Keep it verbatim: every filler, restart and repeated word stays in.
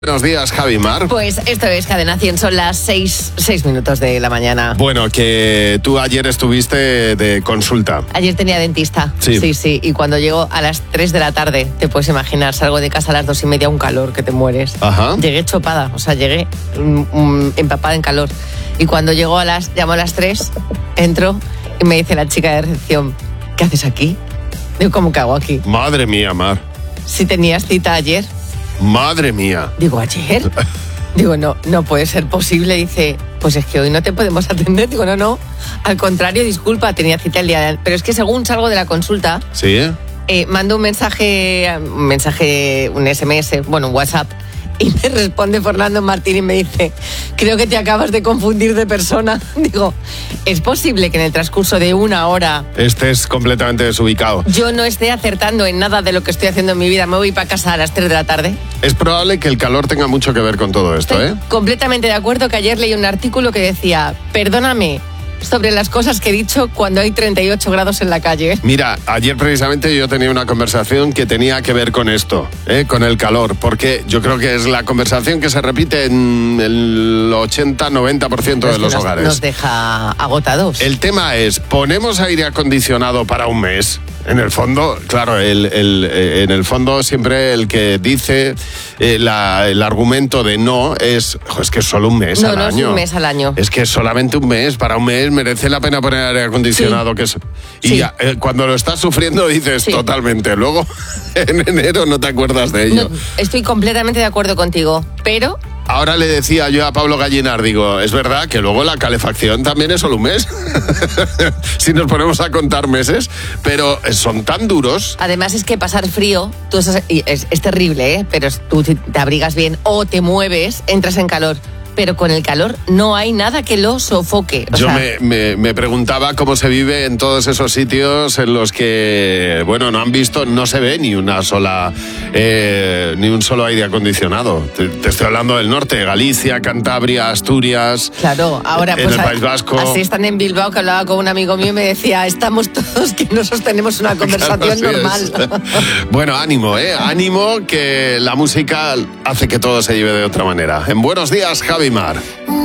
Buenos días, Javi Mar. Pues esto es Cadena cien, son las seis, seis minutos de la mañana. Bueno, que tú ayer estuviste de consulta. Ayer tenía dentista. Sí. Sí, sí. Y cuando llego a las tres de la tarde, te puedes imaginar, salgo de casa a las dos y media, un calor que te mueres. Ajá. Llegué chopada, o sea, llegué um, um, empapada en calor. Y cuando llego a las, llamo a las tres, entro y me dice la chica de recepción, ¿qué haces aquí? Digo, ¿cómo que hago aquí? Madre mía, Mar. Si tenías cita ayer. Madre mía. Digo, ¿ayer? Digo, no, no puede ser posible. Dice, pues es que hoy no te podemos atender. Digo, no, no, al contrario, disculpa, tenía cita el día de antes. Pero es que según salgo de la consulta, ¿Sí? eh, mando un mensaje, un mensaje, un ese eme ese, bueno, un WhatsApp, y me responde Fernando Martín y me dice, creo que te acabas de confundir de persona. Digo, ¿es posible que en el transcurso de una hora Estés completamente desubicado. yo no esté acertando en nada de lo que estoy haciendo en mi vida? Me voy para casa a las tres de la tarde. Es probable que el calor tenga mucho que ver con todo esto, Estoy ¿eh? completamente de acuerdo, que ayer leí un artículo que decía, perdóname sobre las cosas que he dicho cuando hay treinta y ocho grados en la calle. Mira, ayer precisamente yo tenía una conversación que tenía que ver con esto, ¿eh? Con el calor, porque yo creo que es la conversación que se repite en el ochenta noventa por ciento de Es que los nos, hogares. nos deja agotados. El tema es, ¿ponemos aire acondicionado para un mes? En el fondo, claro, el, el, eh, en el fondo siempre el que dice eh, la, el argumento de no es, jo, es que es solo un mes No, al no es año. un mes al año. Es que es solamente un mes, para un mes merece la pena poner aire acondicionado. Sí. Que es, y Sí. ya, eh, cuando lo estás sufriendo dices Sí. totalmente, luego en enero no te acuerdas de ello. No, estoy completamente de acuerdo contigo, pero Ahora le decía yo a Pablo Gallinar, digo, es verdad que luego la calefacción también es solo un mes, si nos ponemos a contar meses, pero son tan duros. además es que pasar frío, tú estás- y es, es terrible, ¿eh? Pero tú te te abrigas bien o te mueves, entras en calor. Pero con el calor no hay nada que lo sofoque. O Yo sea, me, me- me preguntaba cómo se vive en todos esos sitios en los que, bueno, no han visto, no se ve ni una sola, eh, ni un solo aire acondicionado. Te, te estoy hablando del norte, Galicia, Cantabria, Asturias. Claro, ahora en pues el a- País Vasco. así están en Bilbao, que hablaba con un amigo mío y me decía, estamos todos que no sostenemos una conversación Claro, así normal. es. Bueno, ánimo, ¿eh? Ánimo, que la música hace que todo se lleve de otra manera. En Buenos Días, Javi Mar.